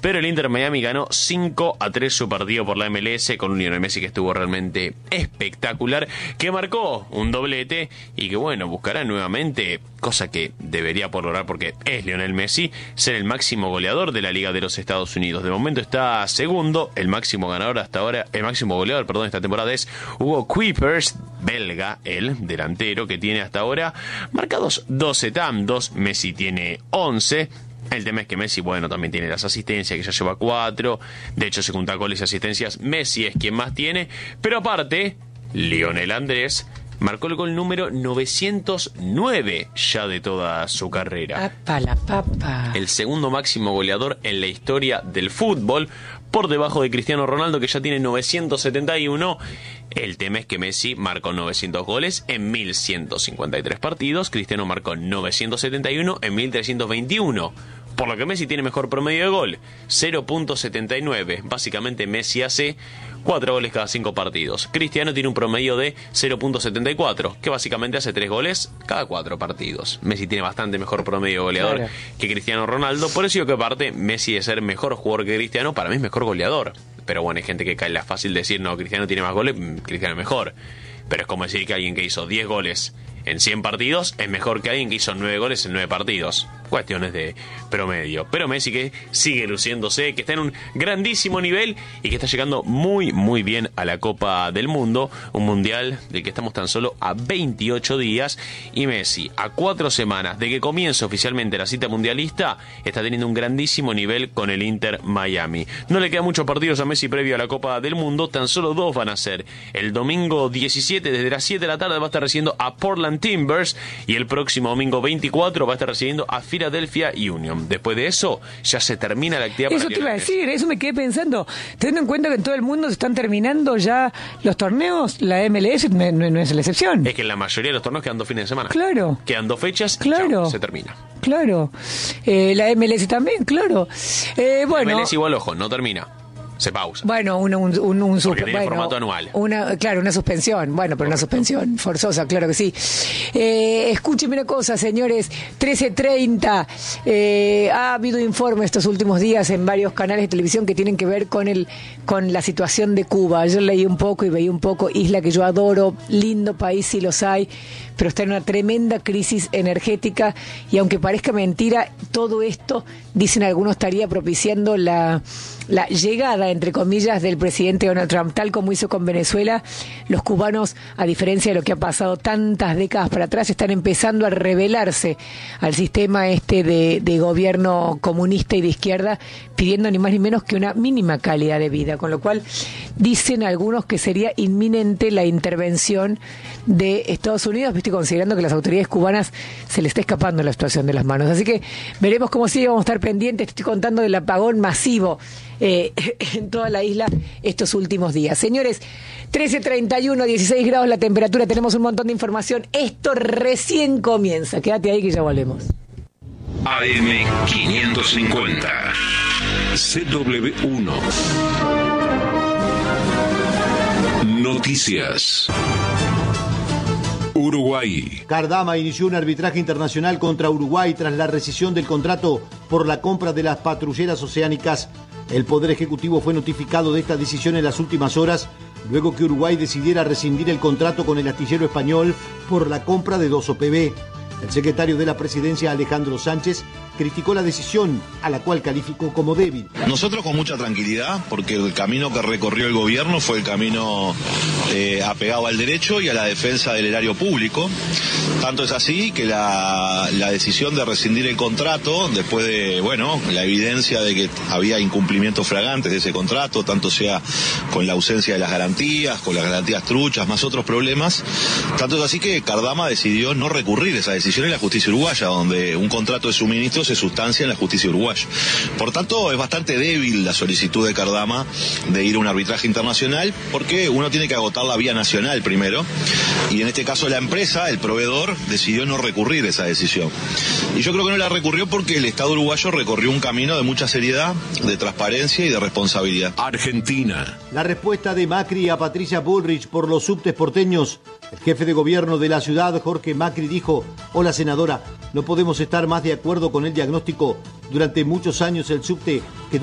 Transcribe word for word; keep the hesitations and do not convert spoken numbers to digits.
pero el Inter Miami ganó cinco a tres su partido por la M L S con un Lionel Messi que estuvo realmente espectacular, que marcó un doblete y que bueno, buscará nuevamente, cosa que debería por lograr porque es Lionel Messi, ser el máximo goleador de la Liga de los Estados Unidos. De momento está segundo, el máximo ganador hasta ahora, el máximo goleador, perdón, esta temporada es Hugo Kuipers, belga, el delantero, que tiene hasta ahora marcados doce tantos, Messi tiene once. El tema es que Messi, bueno, también tiene las asistencias, que ya lleva cuatro. De hecho, se junta goles y asistencias, Messi es quien más tiene. Pero aparte, Lionel Andrés marcó el gol número novecientos nueve ya de toda su carrera. Papa la papa. El segundo máximo goleador en la historia del fútbol, por debajo de Cristiano Ronaldo, que ya tiene novecientos setenta y uno. El tema es que Messi marcó novecientos goles en mil ciento cincuenta y tres partidos. Cristiano marcó novecientos setenta y uno en mil trescientos veintiuno. Por lo que Messi tiene mejor promedio de gol, cero punto setenta y nueve. Básicamente Messi hace cuatro goles cada cinco partidos. Cristiano tiene un promedio de cero punto setenta y cuatro, que básicamente hace tres goles cada cuatro partidos. Messi tiene bastante mejor promedio goleador claro. que Cristiano Ronaldo. Por eso digo que aparte Messi de ser mejor jugador que Cristiano, para mí es mejor goleador. Pero bueno, hay gente que cae en la fácil de decir, no, Cristiano tiene más goles, Cristiano es mejor. Pero es como decir que alguien que hizo diez goles en cien partidos es mejor que alguien que hizo nueve goles en nueve partidos. Cuestiones de promedio. Pero Messi que sigue luciéndose, que está en un grandísimo nivel y que está llegando muy muy bien a la Copa del Mundo, un mundial del que estamos tan solo a veintiocho días, y Messi a cuatro semanas de que comience oficialmente la cita mundialista está teniendo un grandísimo nivel con el Inter Miami. No le quedan muchos partidos a Messi previo a la Copa del Mundo, tan solo dos van a ser. El domingo diecisiete desde las siete de la tarde va a estar recibiendo a Portland Timbers y el próximo domingo veinticuatro va a estar recibiendo a Philadelphia Union. Después de eso ya se termina la actividad. Eso te iba a decir, eso me quedé pensando, teniendo en cuenta que en todo el mundo se están terminando ya los torneos, la M L S no, no, no es la excepción. Es que en la mayoría de los torneos quedan dos fines de semana. Claro. Quedan dos fechas claro. y chao, se termina. Claro. Eh, la M L S también, claro. Eh, bueno. La M L S igual, ojo, no termina. Se pausa. Bueno, un, un, un, un Porque tiene bueno, formato anual. Una, claro, una suspensión. Bueno, pero Correcto. Una suspensión forzosa, claro que sí. Eh, escúcheme una cosa, señores. trece treinta. Eh, ha habido informes estos últimos días en varios canales de televisión que tienen que ver con el con la situación de Cuba. Yo leí un poco y veía un poco. Isla que yo adoro. Lindo país, si los hay. Pero está en una tremenda crisis energética. Y aunque parezca mentira, todo esto, dicen algunos, estaría propiciando la... la llegada, entre comillas, del presidente Donald Trump, tal como hizo con Venezuela. Los cubanos, a diferencia de lo que ha pasado tantas décadas para atrás, están empezando a rebelarse al sistema este de, de gobierno comunista y de izquierda, pidiendo ni más ni menos que una mínima calidad de vida, con lo cual dicen algunos que sería inminente la intervención de Estados Unidos, viste, considerando que las autoridades cubanas se les está escapando la situación de las manos. Así que veremos cómo sigue, vamos a estar pendientes. Te estoy contando del apagón masivo eh, en toda la isla estos últimos días. Señores, trece treinta y uno, dieciséis grados la temperatura, tenemos un montón de información. Esto recién comienza. Quédate ahí que ya volvemos. A M quinientos cincuenta, C W uno. Noticias. Uruguay. Cardama inició un arbitraje internacional contra Uruguay tras la rescisión del contrato por la compra de las patrulleras oceánicas. El Poder Ejecutivo fue notificado de esta decisión en las últimas horas, luego que Uruguay decidiera rescindir el contrato con el astillero español por la compra de dos O P B. El secretario de la Presidencia, Alejandro Sánchez, criticó la decisión, a la cual calificó como débil. Nosotros con mucha tranquilidad, porque el camino que recorrió el gobierno fue el camino eh, apegado al derecho y a la defensa del erario público. Tanto es así que la, la decisión de rescindir el contrato, después de, bueno, la evidencia de que había incumplimientos fragantes de ese contrato, tanto sea con la ausencia de las garantías, con las garantías truchas, más otros problemas, tanto es así que Cardama decidió no recurrir esa decisión en la justicia uruguaya, donde un contrato de suministro se sustancia en la justicia uruguaya. Por tanto, es bastante débil la solicitud de Cardama de ir a un arbitraje internacional, porque uno tiene que agotar la vía nacional primero, y en este caso la empresa, el proveedor, decidió no recurrir a esa decisión. Y yo creo que no la recurrió porque el Estado uruguayo recorrió un camino de mucha seriedad, de transparencia y de responsabilidad. Argentina. La respuesta de Macri a Patricia Bullrich por los subtes porteños. El jefe de gobierno de la ciudad, Jorge Macri, dijo: hola senadora, no podemos estar más de acuerdo con el diagnóstico. Durante muchos años el subte quedó